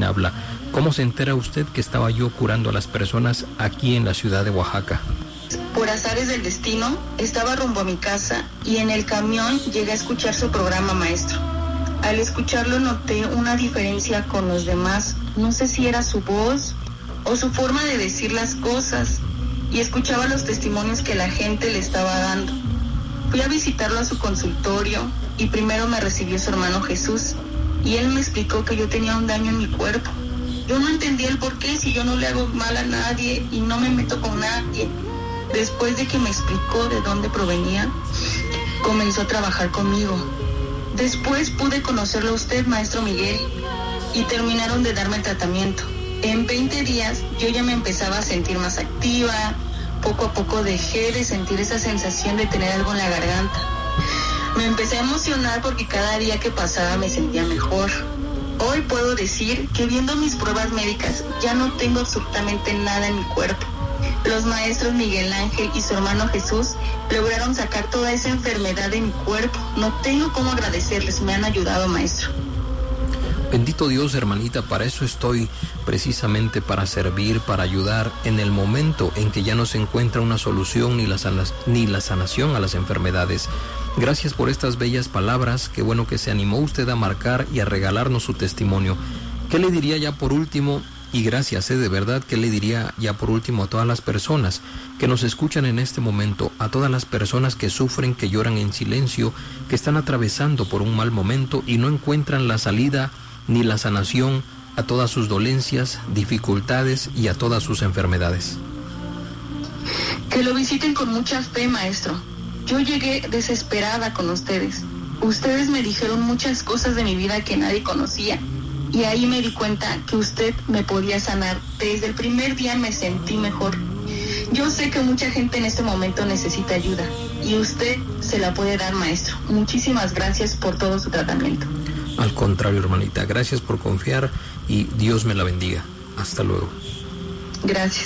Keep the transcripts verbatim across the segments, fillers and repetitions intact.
quien habla. ¿Cómo se entera usted que estaba yo curando a las personas aquí en la ciudad de Oaxaca? Por azares del destino, estaba rumbo a mi casa y en el camión llegué a escuchar su programa, maestro. Al escucharlo noté una diferencia con los demás. No sé si era su voz o su forma de decir las cosas, y escuchaba los testimonios que la gente le estaba dando. Fui a visitarlo a su consultorio y primero me recibió su hermano Jesús, y él me explicó que yo tenía un daño en mi cuerpo. Yo no entendía el por qué, si yo no le hago mal a nadie y no me meto con nadie. Después de que me explicó de dónde provenía, comenzó a trabajar conmigo. Después pude conocerlo a usted, maestro Miguel, y terminaron de darme el tratamiento. En veinte días yo ya me empezaba a sentir más activa. Poco a poco dejé de sentir esa sensación de tener algo en la garganta. Me empecé a emocionar porque cada día que pasaba me sentía mejor. Hoy puedo decir que viendo mis pruebas médicas ya no tengo absolutamente nada en mi cuerpo. Los maestros Miguel Ángel y su hermano Jesús lograron sacar toda esa enfermedad de mi cuerpo. No tengo cómo agradecerles, me han ayudado, maestro. Bendito Dios, hermanita, para eso estoy, precisamente para servir, para ayudar en el momento en que ya no se encuentra una solución ni la, sana, ni la sanación a las enfermedades. Gracias por estas bellas palabras, qué bueno que se animó usted a marcar y a regalarnos su testimonio. ¿Qué le diría ya por último? Y gracias, ¿eh? De verdad, ¿qué le diría ya por último a todas las personas que nos escuchan en este momento, a todas las personas que sufren, que lloran en silencio, que están atravesando por un mal momento y no encuentran la salida ni la sanación a todas sus dolencias, dificultades y a todas sus enfermedades? Que lo visiten con mucha fe, maestro. Yo llegué desesperada con ustedes. Ustedes me dijeron muchas cosas de mi vida que nadie conocía. Y ahí me di cuenta que usted me podía sanar. Desde el primer día me sentí mejor. Yo sé que mucha gente en este momento necesita ayuda y usted se la puede dar, maestro. Muchísimas gracias por todo su tratamiento. Al contrario, hermanita, gracias por confiar y Dios me la bendiga. Hasta luego. Gracias.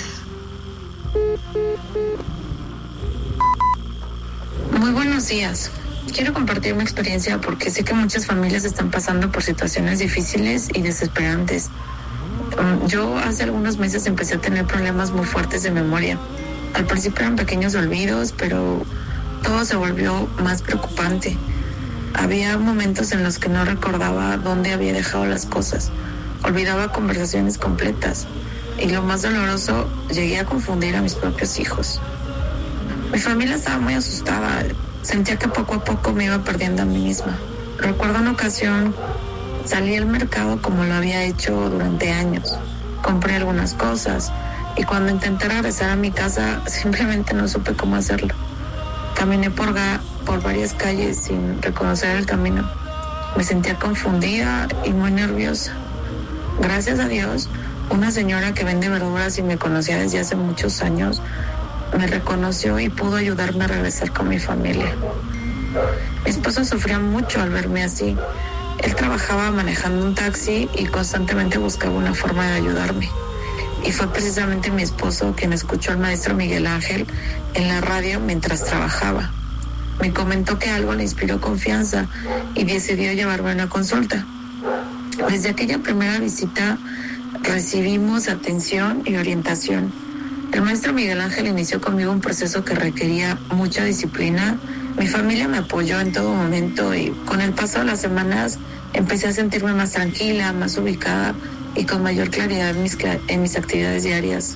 Muy buenos días. Quiero compartir mi experiencia porque sé que muchas familias están pasando por situaciones difíciles y desesperantes. Yo hace algunos meses empecé a tener problemas muy fuertes de memoria. Al principio eran pequeños olvidos, pero todo se volvió más preocupante. Había momentos en los que no recordaba dónde había dejado las cosas. Olvidaba conversaciones completas. Y lo más doloroso, llegué a confundir a mis propios hijos. Mi familia estaba muy asustada. Sentía que poco a poco me iba perdiendo a mí misma. Recuerdo una ocasión, salí al mercado como lo había hecho durante años. Compré algunas cosas y cuando intenté regresar a mi casa, simplemente no supe cómo hacerlo. Caminé por, ga- por varias calles sin reconocer el camino. Me sentía confundida y muy nerviosa. Gracias a Dios, una señora que vende verduras y me conocía desde hace muchos años, me reconoció y pudo ayudarme a regresar con mi familia. Mi esposo sufría mucho al verme así. Él trabajaba manejando un taxi y constantemente buscaba una forma de ayudarme. Y fue precisamente mi esposo quien escuchó al maestro Miguel Ángel en la radio mientras trabajaba. Me comentó que algo le inspiró confianza y decidió llevarme a una consulta. Desde aquella primera visita recibimos atención y orientación. El maestro Miguel Ángel inició conmigo un proceso que requería mucha disciplina. Mi familia me apoyó en todo momento y con el paso de las semanas empecé a sentirme más tranquila, más ubicada y con mayor claridad en mis, en mis actividades diarias.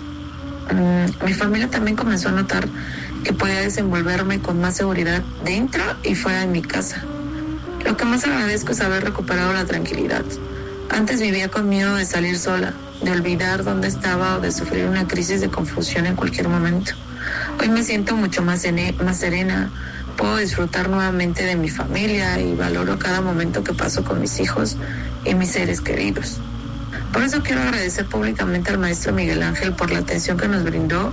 Um, mi familia también comenzó a notar que podía desenvolverme con más seguridad dentro y fuera de mi casa. Lo que más agradezco es haber recuperado la tranquilidad. Antes vivía con miedo de salir sola, de olvidar dónde estaba o de sufrir una crisis de confusión en cualquier momento. Hoy me siento mucho más, ene- más serena, puedo disfrutar nuevamente de mi familia y valoro cada momento que paso con mis hijos y mis seres queridos. Por eso quiero agradecer públicamente al maestro Miguel Ángel por la atención que nos brindó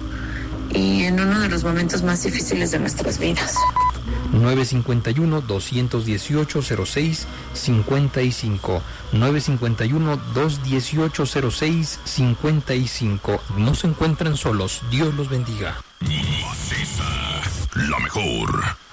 y en uno de los momentos más difíciles de nuestras vidas. nueve cinco uno, dos uno ocho, cero seis cinco cinco. nueve cinco uno, dos uno ocho, cero seis cinco cinco. No se encuentran solos. Dios los bendiga. Maceta, la mejor.